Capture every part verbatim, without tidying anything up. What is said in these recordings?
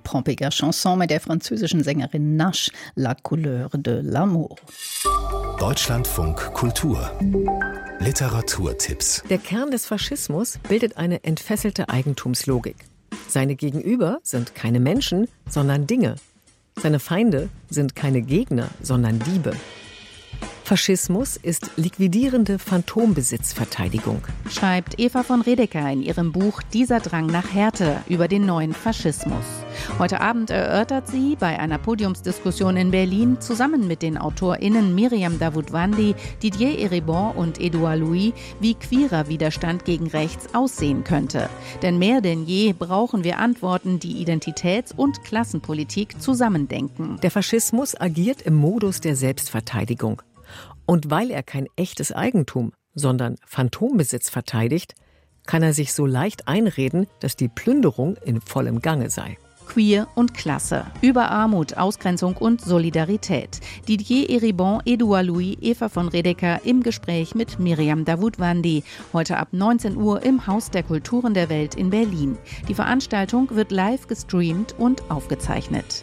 poppiger Chanson mit der französischen Sängerin Nash, La Couleur de l'amour. Deutschlandfunk Kultur. Literaturtipps. Der Kern des Faschismus bildet eine entfesselte Eigentumslogik. Seine Gegenüber sind keine Menschen, sondern Dinge. Seine Feinde sind keine Gegner, sondern Diebe. Faschismus ist liquidierende Phantombesitzverteidigung, schreibt Eva von Redeker in ihrem Buch Dieser Drang nach Härte über den neuen Faschismus. Heute Abend erörtert sie bei einer Podiumsdiskussion in Berlin zusammen mit den AutorInnen Myriam Davutwandi, Didier Eribon und Edouard Louis, wie queerer Widerstand gegen rechts aussehen könnte. Denn mehr denn je brauchen wir Antworten, die Identitäts- und Klassenpolitik zusammendenken. Der Faschismus agiert im Modus der Selbstverteidigung. Und weil er kein echtes Eigentum, sondern Phantombesitz verteidigt, kann er sich so leicht einreden, dass die Plünderung in vollem Gange sei. Queer und Klasse, über Armut, Ausgrenzung und Solidarität. Didier Eribon, Edouard Louis, Eva von Redeker im Gespräch mit Myriam Davutwandi. Heute ab neunzehn Uhr im Haus der Kulturen der Welt in Berlin. Die Veranstaltung wird live gestreamt und aufgezeichnet.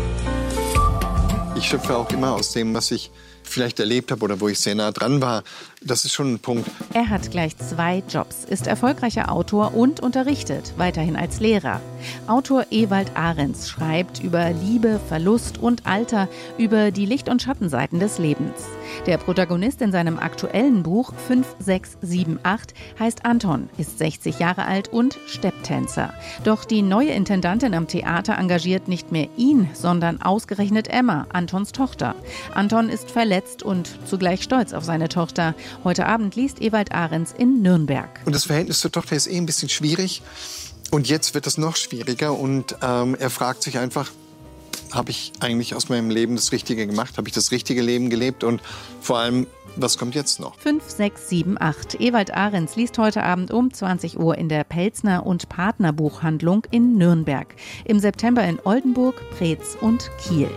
Ich schöpfe auch immer aus dem, was ich vielleicht erlebt habe oder wo ich sehr nah dran war. Das ist schon ein Punkt. Er hat gleich zwei Jobs, ist erfolgreicher Autor und unterrichtet, weiterhin als Lehrer. Autor Ewald Ahrens schreibt über Liebe, Verlust und Alter, über die Licht- und Schattenseiten des Lebens. Der Protagonist in seinem aktuellen Buch fünf sechs sieben acht heißt Anton, ist sechzig Jahre alt und Stepptänzer. Doch die neue Intendantin am Theater engagiert nicht mehr ihn, sondern ausgerechnet Emma, Antons Tochter. Anton ist verletzt und zugleich stolz auf seine Tochter. Heute Abend liest Ewald Ahrens in Nürnberg. Und das Verhältnis zur Tochter ist eh ein bisschen schwierig. Und jetzt wird es noch schwieriger. Und ähm, er fragt sich einfach, habe ich eigentlich aus meinem Leben das Richtige gemacht? Habe ich das richtige Leben gelebt? Und vor allem, was kommt jetzt noch? fünf sechs sieben acht. Ewald Ahrens liest heute Abend um zwanzig Uhr in der Pelzner- und Partnerbuchhandlung in Nürnberg. Im September in Oldenburg, Preetz und Kiel.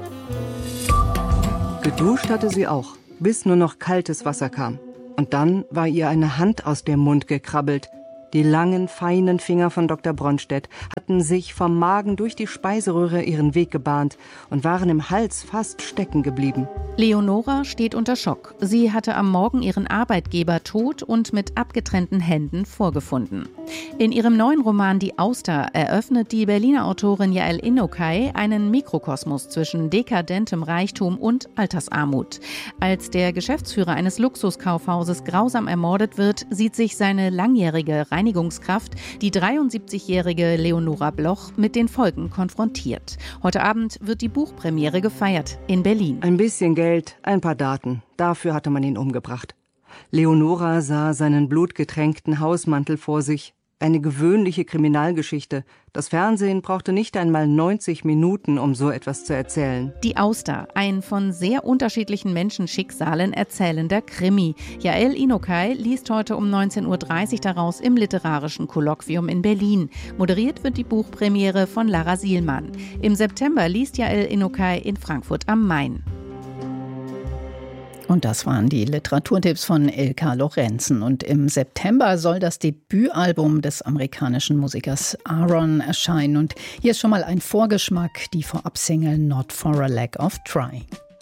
Geduscht hatte sie auch, bis nur noch kaltes Wasser kam. Und dann war ihr eine Hand aus dem Mund gekrabbelt. Die langen, feinen Finger von Doktor Bronstedt hatten sich vom Magen durch die Speiseröhre ihren Weg gebahnt und waren im Hals fast stecken geblieben. Leonora steht unter Schock. Sie hatte am Morgen ihren Arbeitgeber tot und mit abgetrennten Händen vorgefunden. In ihrem neuen Roman Die Auster eröffnet die Berliner Autorin Yael Inokay einen Mikrokosmos zwischen dekadentem Reichtum und Altersarmut. Als der Geschäftsführer eines Luxuskaufhauses grausam ermordet wird, sieht sich seine langjährige Reinigungskraft, die dreiundsiebzigjährige Leonora Bloch, mit den Folgen konfrontiert. Heute Abend wird die Buchpremiere gefeiert in Berlin. Ein bisschen Geld, ein paar Daten. Dafür hatte man ihn umgebracht. Leonora sah seinen blutgetränkten Hausmantel vor sich. Eine gewöhnliche Kriminalgeschichte. Das Fernsehen brauchte nicht einmal neunzig Minuten, um so etwas zu erzählen. Die Auster, ein von sehr unterschiedlichen Menschenschicksalen erzählender Krimi. Yael Inokay liest heute um neunzehn Uhr dreißig daraus im Literarischen Kolloquium in Berlin. Moderiert wird die Buchpremiere von Lara Sielmann. Im September liest Yael Inokay in Frankfurt am Main. Und das waren die Literaturtipps von Ilka Lorenzen. Und im September soll das Debütalbum des amerikanischen Musikers Aaron erscheinen. Und hier ist schon mal ein Vorgeschmack, die Vorabsingle Not for a Lack of Trying.